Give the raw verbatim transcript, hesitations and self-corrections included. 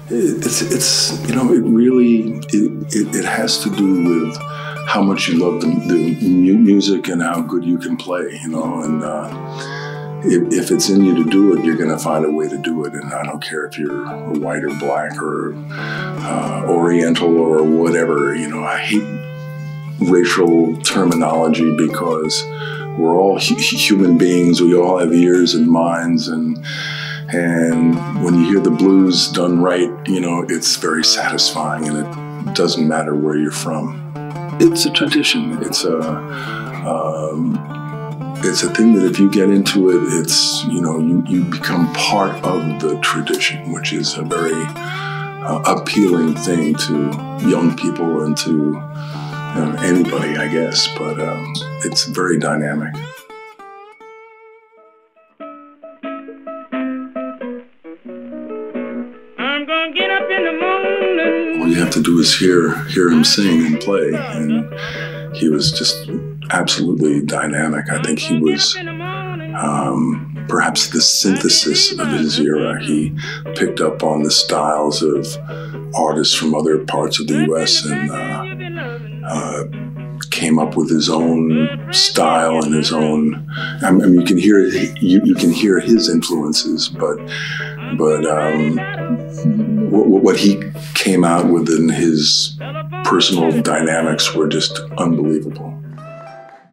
It's, it's you know, it really, it, it, it has to do with how much you love the, the mu- music and how good you can play, you know, and uh, if, if it's in you to do it, you're going to find a way to do it. And I don't care if you're white or black or uh, Oriental or whatever, you know, I hate racial terminology because we're all hu- human beings. We all have ears and minds, and And when you hear the blues done right, you know, it's very satisfying, and it doesn't matter where you're from. It's a tradition. It's a, um, it's a thing that if you get into it, it's, you know, you, you become part of the tradition, which is a very uh, appealing thing to young people and to uh, anybody, I guess. But um, it's very dynamic. All you have to do is hear hear him sing and play, and he was just absolutely dynamic. I think he was um, perhaps the synthesis of his era. He picked up on the styles of artists from other parts of the U S and uh, uh, came up with his own style and his own. I mean, you can hear you, you can hear his influences, but but. Um, What he came out with in his personal dynamics were just unbelievable.